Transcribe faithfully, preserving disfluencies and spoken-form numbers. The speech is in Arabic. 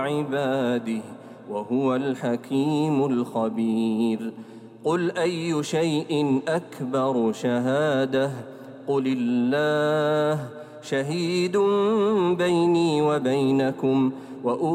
عباده وهو الحكيم الخبير. قل أي شيء أكبر شهادة؟ قل الله شهيد بيني وبينكم